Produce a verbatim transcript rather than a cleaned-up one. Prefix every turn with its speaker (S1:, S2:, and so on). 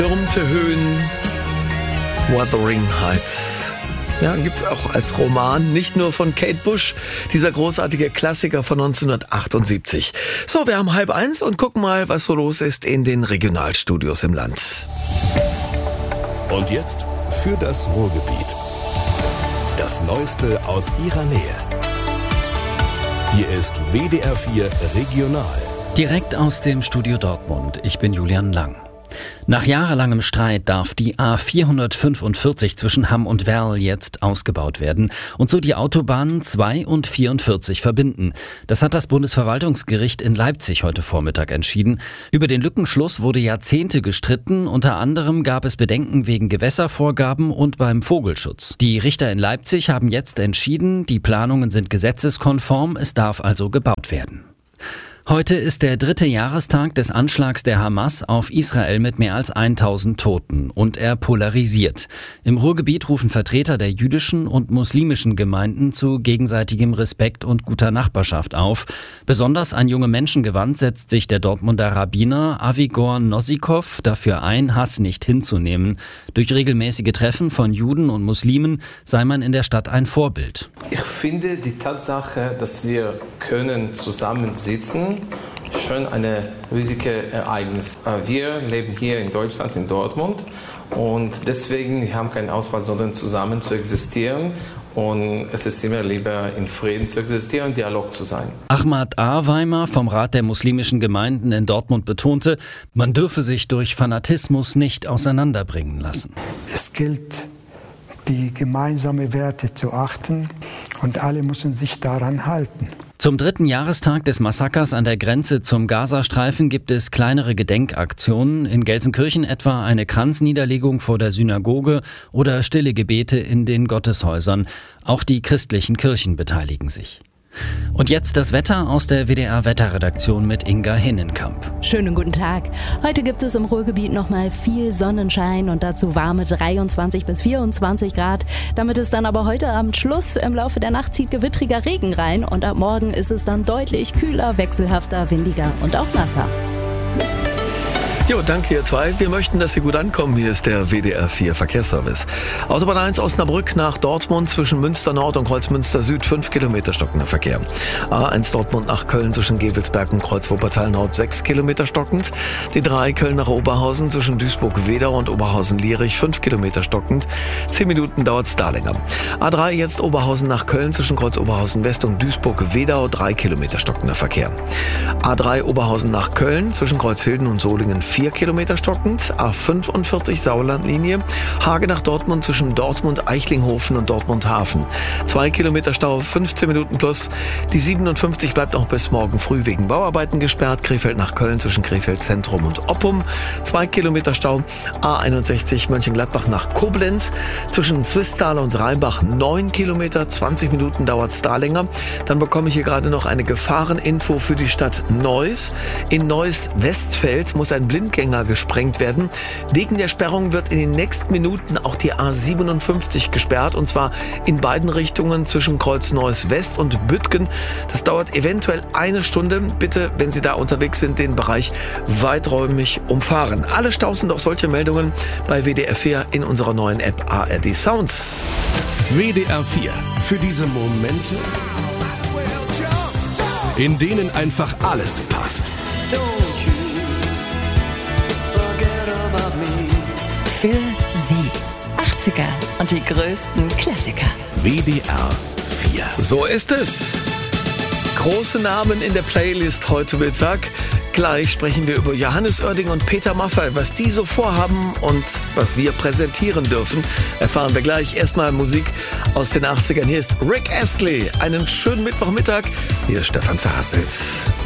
S1: Türmte Höhen, Wuthering Heights. Ja, gibt's auch als Roman, nicht nur von Kate Bush, dieser großartige Klassiker von neunzehnhundertachtundsiebzig. So, wir haben halb eins und gucken mal, was so los ist in den Regionalstudios im Land.
S2: Und jetzt für das Ruhrgebiet. Das Neueste aus ihrer Nähe. Hier ist W D R vier Regional.
S3: Direkt aus dem Studio Dortmund. Ich bin Julian Lang. Nach jahrelangem Streit darf die A vierhundertfünfundvierzig zwischen Hamm und Werl jetzt ausgebaut werden und so die Autobahnen zwei und vierundvierzig verbinden. Das hat das Bundesverwaltungsgericht in Leipzig heute Vormittag entschieden. Über den Lückenschluss wurde Jahrzehnte gestritten. Unter anderem gab es Bedenken wegen Gewässervorgaben und beim Vogelschutz. Die Richter in Leipzig haben jetzt entschieden, die Planungen sind gesetzeskonform, es darf also gebaut werden. Heute ist der dritte Jahrestag des Anschlags der Hamas auf Israel mit mehr als tausend Toten und er polarisiert. Im Ruhrgebiet rufen Vertreter der jüdischen und muslimischen Gemeinden zu gegenseitigem Respekt und guter Nachbarschaft auf. Besonders an junge Menschen gewandt setzt sich der Dortmunder Rabbiner Avigor Nosikow dafür ein, Hass nicht hinzunehmen. Durch regelmäßige Treffen von Juden und Muslimen sei man in der Stadt ein Vorbild.
S4: Ich finde die Tatsache, dass wir können zusammensitzen, schon ein riesiges Ereignis. Wir leben hier in Deutschland, in Dortmund und deswegen wir haben keine Auswahl, sondern zusammen zu existieren. Und es ist immer lieber in Frieden zu existieren, Dialog zu sein.
S3: Ahmad Aweimer vom Rat der muslimischen Gemeinden in Dortmund betonte, man dürfe sich durch Fanatismus nicht auseinanderbringen lassen.
S5: Es gilt, die gemeinsamen Werte zu achten und alle müssen sich daran halten.
S3: Zum dritten Jahrestag des Massakers an der Grenze zum Gazastreifen gibt es kleinere Gedenkaktionen. In Gelsenkirchen etwa eine Kranzniederlegung vor der Synagoge oder stille Gebete in den Gotteshäusern. Auch die christlichen Kirchen beteiligen sich. Und jetzt das Wetter aus der W D R-Wetterredaktion mit Inga Hinnenkamp.
S6: Schönen guten Tag. Heute gibt es im Ruhrgebiet nochmal viel Sonnenschein und dazu warme dreiundzwanzig bis vierundzwanzig Grad. Damit ist dann aber heute Abend Schluss. Im Laufe der Nacht zieht gewittriger Regen rein und ab morgen ist es dann deutlich kühler, wechselhafter, windiger und auch nasser.
S1: Jo, danke ihr zwei. Wir möchten, dass Sie gut ankommen. Hier ist der W D R vier Verkehrsservice. Autobahn eins Osnabrück nach Dortmund zwischen Münster Nord und Kreuzmünster Süd fünf Kilometer stockender Verkehr. A eins Dortmund nach Köln zwischen Gevelsberg und Kreuz Wuppertal Nord sechs Kilometer stockend. D drei Köln nach Oberhausen zwischen Duisburg-Wedau und Oberhausen-Lierich fünf Kilometer stockend. zehn Minuten dauert es da länger. A drei jetzt Oberhausen nach Köln zwischen Kreuz Oberhausen West und Duisburg-Wedau drei Kilometer stockender Verkehr. A drei Oberhausen nach Köln zwischen Kreuzhilden und Solingen vier Kilometer stockend. A fünfundvierzig Sauerlandlinie. Hage nach Dortmund zwischen Dortmund, Eichlinghofen und Dortmund Hafen. zwei Kilometer Stau, fünfzehn Minuten plus. Die siebenundfünfzig bleibt noch bis morgen früh wegen Bauarbeiten gesperrt. Krefeld nach Köln zwischen Krefeld Zentrum und Oppum. zwei Kilometer Stau. A einundsechzig Mönchengladbach nach Koblenz zwischen Zwistal und Rheinbach neun Kilometer. zwanzig Minuten dauert es da länger. Dann bekomme ich hier gerade noch eine Gefahreninfo für die Stadt Neuss. In Neuss-Westfeld muss ein Blindgänger gesprengt werden. Wegen der Sperrung wird in den nächsten Minuten auch die A siebenundfünfzig gesperrt und zwar in beiden Richtungen zwischen Kreuz Neuss West und Büttgen. Das dauert eventuell eine Stunde. Bitte, wenn Sie da unterwegs sind, den Bereich weiträumig umfahren. Alle Staus und auch solche Meldungen bei W D R vier in unserer neuen App A R D Sounds.
S2: W D R vier. Für diese Momente, in denen einfach alles passt.
S7: Für Sie. achtziger und die größten Klassiker.
S2: W D R vier.
S1: So ist es. Große Namen in der Playlist heute Mittag. Gleich sprechen wir über Johannes Oerding und Peter Maffay. Was die so vorhaben und was wir präsentieren dürfen, erfahren wir gleich. Erstmal Musik aus den achtzigern. Hier ist Rick Astley. Einen schönen Mittwochmittag. Hier ist Stefan Verhasselt.